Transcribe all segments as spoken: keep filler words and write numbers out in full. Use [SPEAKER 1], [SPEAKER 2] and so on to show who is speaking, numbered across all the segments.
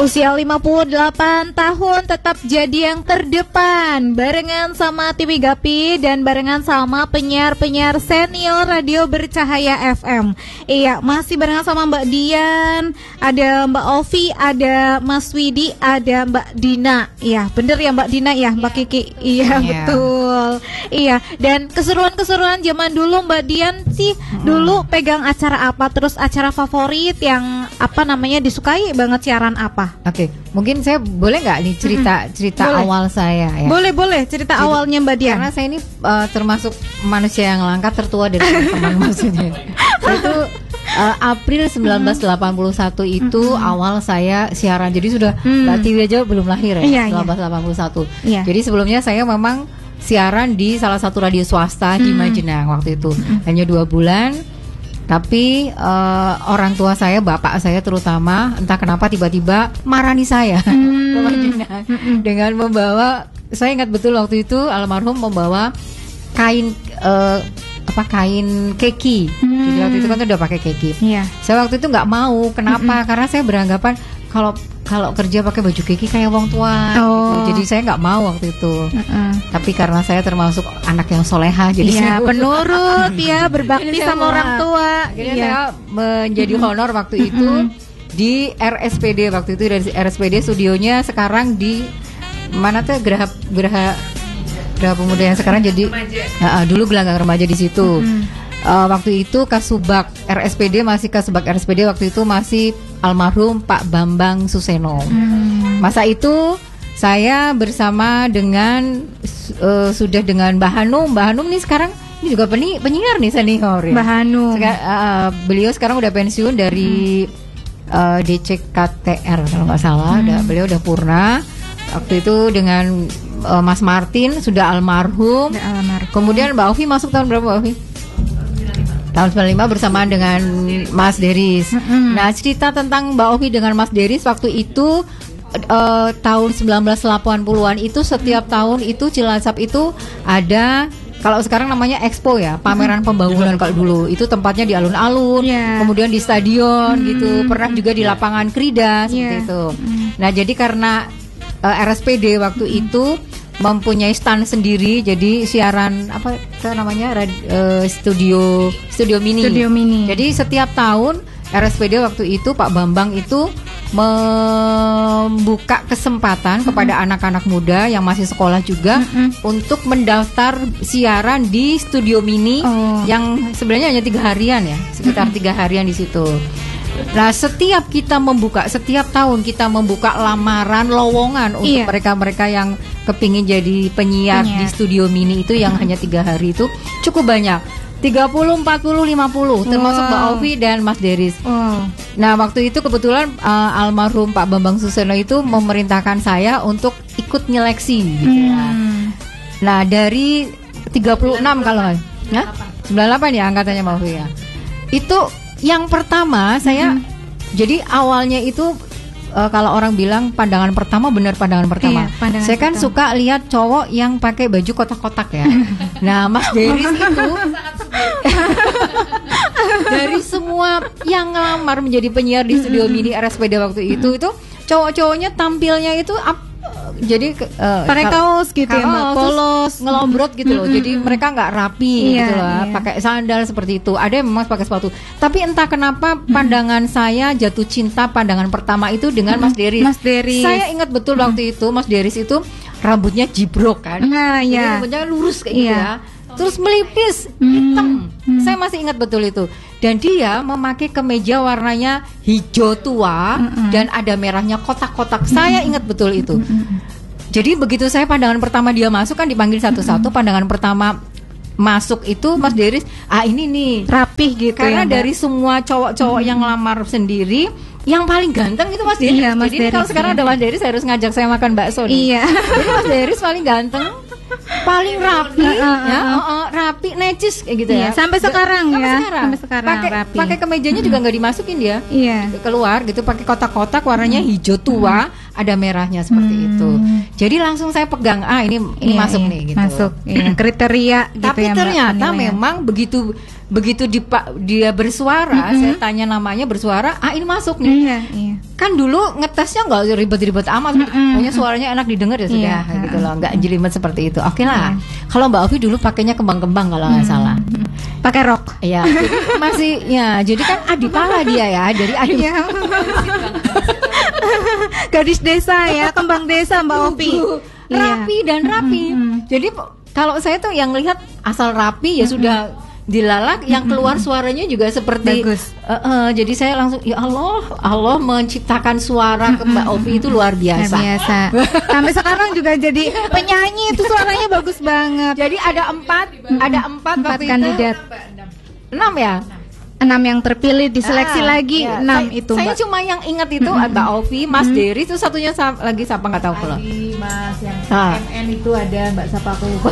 [SPEAKER 1] Usia lima puluh delapan tahun tetap jadi yang terdepan. Barengan sama Tiwi Gapi dan barengan sama penyiar-penyiar senior Radio Bercahaya F M. Iya, masih barengan sama Mbak Dian, ada Mbak Ovi, ada Mas Widi, ada Mbak Dina. Iya, bener ya Mbak Dina ya, Mbak Kiki. Iya,
[SPEAKER 2] yeah.
[SPEAKER 1] betul. Iya, dan keseruan-keseruan zaman dulu Mbak Dian sih hmm. dulu pegang acara apa? Terus acara favorit yang apa namanya disukai banget siaran apa?
[SPEAKER 2] Oke, okay. Mungkin saya boleh nggak nih cerita cerita
[SPEAKER 1] boleh.
[SPEAKER 2] awal saya ya?
[SPEAKER 1] Boleh boleh cerita Jadi, awalnya Mbak Dian.
[SPEAKER 2] Karena saya ini uh, termasuk manusia yang langka tertua dari teman-teman maksudnya. Itu uh, April sembilan belas delapan puluh satu itu mm-hmm. awal saya siaran. Jadi sudah mm. Mbak Tiwi aja belum lahir ya,
[SPEAKER 1] iya,
[SPEAKER 2] sembilan belas delapan puluh satu.
[SPEAKER 1] Iya.
[SPEAKER 2] Jadi sebelumnya saya memang siaran di salah satu radio swasta mm. di Majenang waktu itu mm. hanya dua bulan. Tapi uh, orang tua saya, bapak saya terutama, entah kenapa tiba-tiba marahi saya hmm. dengan membawa, saya ingat betul waktu itu almarhum membawa kain uh, apa kain keki. Hmm. Jadi waktu itu kan udah pakai keki.
[SPEAKER 1] Yeah.
[SPEAKER 2] Saya waktu itu nggak mau, kenapa? Hmm. Karena saya beranggapan kalau kalau kerja pakai baju keki kayak wong tua,
[SPEAKER 1] oh.
[SPEAKER 2] gitu. Jadi saya nggak mau waktu itu.
[SPEAKER 1] Uh-uh.
[SPEAKER 2] Tapi karena saya termasuk anak yang soleha, jadi
[SPEAKER 1] ya,
[SPEAKER 2] saya
[SPEAKER 1] penurut ya, berbakti sama orang tua.
[SPEAKER 2] Jadi
[SPEAKER 1] ya.
[SPEAKER 2] saya menjadi honor waktu itu di R S P D waktu itu, dari R S P D studionya sekarang di mana tuh Geraha Geraha Geraha Pemuda yang sekarang jadi uh, dulu gelanggang remaja di situ. Uh, waktu itu Kasubag R S P D masih Kasubag R S P D waktu itu masih almarhum Pak Bambang Suseno. Hmm. Masa itu saya bersama dengan uh, sudah dengan Mbak Hanum. Mbak Hanum nih sekarang ini juga penyi, penyiar nih senior ya.
[SPEAKER 1] Mbak Hanum.
[SPEAKER 2] Seka- uh, beliau sekarang udah pensiun dari hmm. uh, D C K T R kalau nggak salah. Hmm. Udah, beliau udah purna. Waktu itu dengan uh, Mas Martin sudah almarhum.
[SPEAKER 1] Udah almarhum.
[SPEAKER 2] Kemudian Mbak Ovi masuk tahun berapa Mbak Ovi? Tahun sembilan puluh lima bersamaan dengan Mas Deris. Mm-hmm. Nah, cerita tentang Mbak Ovi dengan Mas Deris waktu itu uh, tahun sembilan belas delapan puluhan itu setiap tahun itu Cilacap itu ada, kalau sekarang namanya Expo ya, pameran pembangunan. Kalau dulu itu tempatnya di alun-alun, yeah. kemudian di stadion mm-hmm. gitu, pernah juga di lapangan Krida seperti yeah. itu. Mm-hmm. Nah, jadi karena uh, R S P D waktu mm-hmm. itu mempunyai stand sendiri, jadi siaran apa itu namanya rad, uh, studio studio mini.
[SPEAKER 1] Studio mini.
[SPEAKER 2] Jadi setiap tahun R S P D waktu itu Pak Bambang itu membuka kesempatan mm-hmm. kepada anak-anak muda yang masih sekolah juga mm-hmm. untuk mendaftar siaran di studio mini oh. yang sebenarnya hanya tiga harian ya, sekitar mm-hmm. tiga harian di situ. Nah, setiap kita membuka, setiap tahun kita membuka lamaran lowongan untuk
[SPEAKER 1] iya.
[SPEAKER 2] mereka-mereka yang kepingin jadi penyiar, penyiar. di studio mini itu yang hanya tiga hari itu cukup banyak. tiga puluh, empat puluh, lima puluh termasuk wow. Mbak Ovi dan Mas Deris. Wow. Nah, waktu itu kebetulan uh, almarhum Pak Bambang Suseno itu memerintahkan saya untuk ikut nyeleksi gitu ya. Hmm. Nah, dari tiga puluh enam kalau nggak, ya? sembilan puluh delapan ya angkatannya Mbak Ovi ya. Itu yang pertama saya hmm. jadi awalnya itu uh, kalau orang bilang pandangan pertama, benar pandangan pertama. Iya, pandangan saya kan pertama. Suka lihat cowok yang pakai baju kotak-kotak ya. Nah, Mas Deris itu dari semua yang ngelamar menjadi penyiar di studio mini R S P D waktu itu itu cowok-cowoknya tampilnya itu up, jadi uh,
[SPEAKER 1] pakai kaos gitu kaos, ya Mbak, polos
[SPEAKER 2] ngelombrot gitu loh. Jadi mereka nggak rapi
[SPEAKER 1] iya,
[SPEAKER 2] gitu loh, iya. pakai sandal seperti itu. Ada yang memang pakai sepatu. Tapi entah kenapa pandangan saya jatuh cinta pandangan pertama itu dengan Mas Deris.
[SPEAKER 1] Mas Deris.
[SPEAKER 2] Saya ingat betul waktu itu Mas Deris itu rambutnya jibrok kan.
[SPEAKER 1] Nah,
[SPEAKER 2] jadi
[SPEAKER 1] ya.
[SPEAKER 2] rambutnya lurus kayak
[SPEAKER 1] iya.
[SPEAKER 2] gitu ya. Terus melipis hitam. Hmm. Saya masih ingat betul itu. Dan dia memakai kemeja warnanya hijau tua mm-hmm. dan ada merahnya kotak-kotak. Mm-hmm. Saya ingat betul itu. Mm-hmm. Jadi begitu saya pandangan pertama dia masuk kan dipanggil satu-satu. Mm-hmm. Pandangan pertama masuk itu Mas Deris, ah ini nih
[SPEAKER 1] rapih gitu.
[SPEAKER 2] Karena
[SPEAKER 1] ya,
[SPEAKER 2] dari semua cowok-cowok mm-hmm. yang lamar sendiri, yang paling ganteng itu Mas Deris.
[SPEAKER 1] Iya, Mas
[SPEAKER 2] Jadi
[SPEAKER 1] Deris,
[SPEAKER 2] kalau sekarang
[SPEAKER 1] iya.
[SPEAKER 2] ada Mas Deris harus ngajak saya makan bakso nih.
[SPEAKER 1] Iya.
[SPEAKER 2] Jadi Mas Deris paling ganteng, paling rapi, uh, uh, ya, uh, uh, rapi, necis kayak gitu
[SPEAKER 1] iya,
[SPEAKER 2] ya.
[SPEAKER 1] Sampai sekarang
[SPEAKER 2] sampai
[SPEAKER 1] ya.
[SPEAKER 2] Sekarang.
[SPEAKER 1] Sampai sekarang
[SPEAKER 2] pakai,
[SPEAKER 1] rapi.
[SPEAKER 2] Pakai kemejanya juga nggak dimasukin dia.
[SPEAKER 1] Iya.
[SPEAKER 2] Keluar gitu, pakai kotak-kotak warnanya hijau tua, ada merahnya seperti hmm. itu. Jadi langsung saya pegang, ah ini ini iya, masuk iya, nih gitu.
[SPEAKER 1] Masuk iya. kriteria gitu.
[SPEAKER 2] Tapi
[SPEAKER 1] ya,
[SPEAKER 2] ternyata Mbak, memang begitu begitu dipa, dia bersuara, mm-hmm. saya tanya namanya bersuara, ah ini masuk nih. Iya, iya. Kan dulu ngetesnya nggak ribet-ribet amat, mm-hmm. pokoknya suaranya enak didengar ya sudah, iya, gitu loh, nggak jelimet seperti itu. Oke lah. Iya. Kalau Mbak Ovi dulu pakainya kembang-kembang kalau nggak mm-hmm. salah.
[SPEAKER 1] Pakai rok.
[SPEAKER 2] Iya. Masih ya, jadi kan adipala dia ya, dari adi.
[SPEAKER 1] Gadis desa ya, kembang desa Mbak Ovi.
[SPEAKER 2] Rapi dan rapi. Mm-hmm. Jadi kalau saya tuh yang lihat asal rapi ya mm-hmm. sudah dilalak, yang keluar suaranya juga seperti bagus. Uh, uh, jadi saya langsung ya Allah, Allah menciptakan suara ke Mbak Ovi itu luar biasa.
[SPEAKER 1] Luar biasa. Sampai sekarang juga jadi penyanyi itu suaranya bagus banget.
[SPEAKER 2] Jadi ada empat, mm-hmm. ada empat,
[SPEAKER 1] empat kandidat.
[SPEAKER 2] Enam ya.
[SPEAKER 1] Enam yang terpilih diseleksi ah, lagi ya. enam
[SPEAKER 2] saya,
[SPEAKER 1] itu
[SPEAKER 2] saya
[SPEAKER 1] Mbak.
[SPEAKER 2] Cuma yang ingat itu mm-hmm. Mbak Ovi, Mas mm-hmm. Dery, itu satunya sa- lagi siapa nggak tahu kalau
[SPEAKER 3] Mas yang ah. M N itu ada Mbak siapa aku lupa.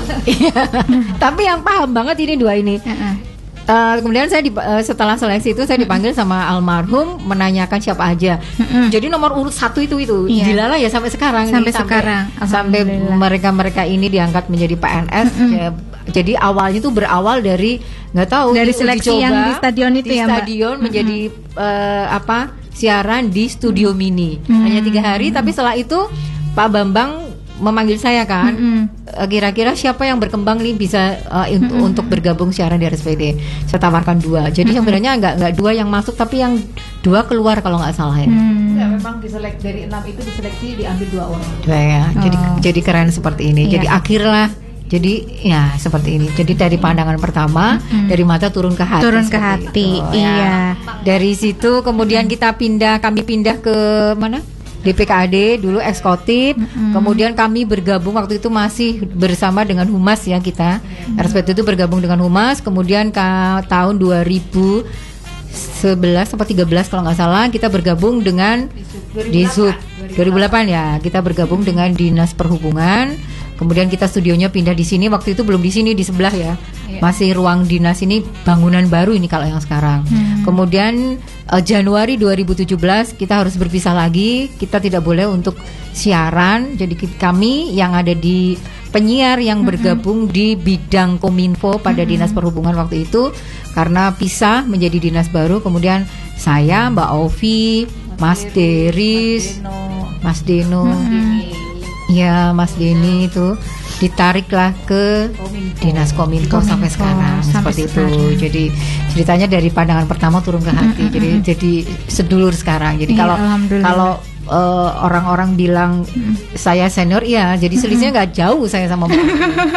[SPEAKER 2] Tapi yang paham banget ini dua ini. Uh-uh. Uh, kemudian saya di, uh, setelah seleksi itu saya dipanggil sama almarhum menanyakan siapa aja. Mm-hmm. Jadi nomor urut satu itu itu yeah. dilala ya sampai sekarang.
[SPEAKER 1] Sampai
[SPEAKER 2] nih,
[SPEAKER 1] sekarang.
[SPEAKER 2] Sampai, sampai mereka-mereka ini diangkat menjadi P N S. Mm-hmm. Ya, jadi awalnya tuh berawal dari nggak tahu
[SPEAKER 1] dari seleksi yang di stadion itu
[SPEAKER 2] di
[SPEAKER 1] ya
[SPEAKER 2] stadion
[SPEAKER 1] Mbak?
[SPEAKER 2] Menjadi mm-hmm. uh, apa siaran di studio mini. Mm-hmm. Hanya tiga hari, tapi setelah itu Pak Bambang memanggil saya kan, mm-hmm. uh, kira-kira siapa yang berkembang nih bisa uh, untuk, mm-hmm. untuk bergabung siaran di R S P D. Saya tawarkan dua. Jadi mm-hmm. sebenarnya nggak nggak dua yang masuk, tapi yang dua keluar kalau nggak salah ya.
[SPEAKER 3] Mm. Ya memang diseleksi dari enam itu diseleksi diambil dua orang.
[SPEAKER 2] Dua ya. Oh. Jadi jadi keren seperti ini. Yeah. Jadi akhirlah. Jadi ya seperti ini. Jadi dari pandangan pertama, mm-hmm. dari mata turun ke hati.
[SPEAKER 1] Turun ke hati. Itu, iya.
[SPEAKER 2] Ya. Dari situ kemudian mm-hmm. kita pindah, kami pindah ke mana? D P K A D dulu eksekutif, mm-hmm. kemudian kami bergabung waktu itu masih bersama dengan Humas ya kita, mm-hmm. R S P D itu bergabung dengan Humas, kemudian ke tahun dua ribu sebelas atau tiga belas kalau nggak salah kita bergabung dengan di Sub dua ribu delapan ya, kita bergabung dengan Dinas Perhubungan, kemudian kita studionya pindah di sini, waktu itu belum di sini, di sebelah ya, yeah. masih ruang dinas ini bangunan baru ini kalau yang sekarang. Hmm. Kemudian uh, Januari dua ribu tujuh belas kita harus berpisah lagi, kita tidak boleh untuk siaran, jadi kami yang ada di penyiar yang hmm. bergabung di bidang Kominfo pada hmm. Dinas Perhubungan waktu itu, karena pisah menjadi dinas baru, kemudian saya, Mbak Ovi, Mas Deris, Mas Deno, hmm. ya Mas Denny itu ditariklah ke Kominfo. Dinas Kominfo, Kominfo sampai sekarang sampai seperti sekarang. Itu. Jadi ceritanya dari pandangan pertama turun ke hati. Mm-hmm. Jadi jadi sedulur sekarang. Jadi kalau yeah, kalau uh, orang-orang bilang mm. saya senior, iya. Jadi selisihnya nggak mm-hmm. jauh saya sama Mbak.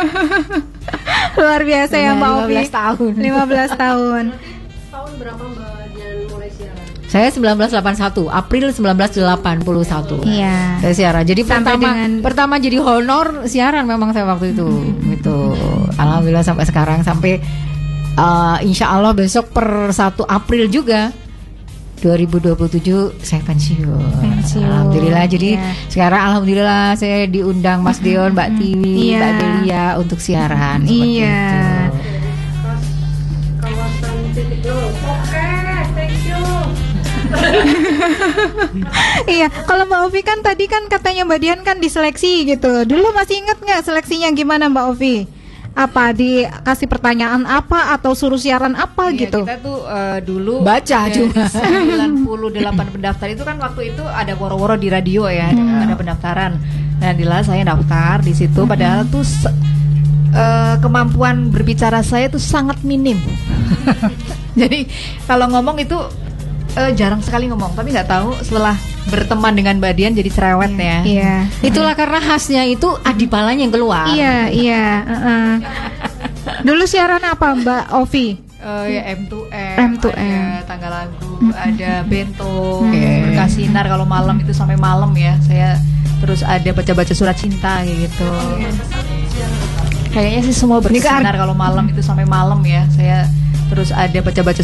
[SPEAKER 1] Luar biasa ya Mbak Ovi.
[SPEAKER 2] lima belas tahun.
[SPEAKER 1] lima belas tahun.
[SPEAKER 3] Tahun berapa Mbak Dian mulai siaran?
[SPEAKER 2] Saya seribu sembilan ratus delapan puluh satu, April seribu sembilan ratus delapan puluh satu.
[SPEAKER 1] Iya.
[SPEAKER 2] Saya siaran. Jadi sampai pertama dengan... pertama jadi honor siaran memang saya waktu itu. Hmm. Itu alhamdulillah sampai sekarang, sampai uh, insya Allah besok per satu April juga dua ribu dua puluh tujuh saya pensiun. pensiun. Alhamdulillah. Jadi yeah. sekarang alhamdulillah saya diundang Mas Dion, Mbak Tiwi, yeah. Mbak Delia untuk siaran.
[SPEAKER 1] Iya. Yeah.
[SPEAKER 3] Kawasan titik nol. Oke, thank you.
[SPEAKER 1] Iya, kalau Mbak Ovi kan tadi kan katanya Mbak Dian kan diseleksi gitu. Dulu masih ingat nggak seleksinya gimana Mbak Ovi? Apa dikasih pertanyaan apa atau suruh siaran apa
[SPEAKER 3] iya,
[SPEAKER 1] gitu?
[SPEAKER 3] Kita tuh uh, dulu
[SPEAKER 2] baca cuma
[SPEAKER 3] sembilan puluh delapan pendaftar itu kan waktu itu ada woro-woro di radio ya, hmm. ada pendaftaran. Dan alhamdulillah saya daftar di situ, hmm. padahal tuh uh, kemampuan berbicara saya tuh sangat minim. Jadi kalau ngomong itu uh, jarang sekali ngomong, tapi nggak tahu setelah berteman dengan Mbak Dian jadi cerewet
[SPEAKER 1] yeah,
[SPEAKER 3] ya.
[SPEAKER 1] Iya.
[SPEAKER 2] Itulah karena khasnya itu adipalanya yang keluar.
[SPEAKER 1] Iya, iya. Uh-uh. Dulu siaran apa Mbak Ovi?
[SPEAKER 3] Uh, ya M dua M,
[SPEAKER 1] M dua M,
[SPEAKER 3] ada tanggal lagu, ada bento, okay. berkasinar kalau malam itu sampai malam ya. Saya terus ada baca-baca surat cinta gitu. Kayaknya sih semua berkasinar kalau malam itu sampai malam ya. Saya terus ada baca-baca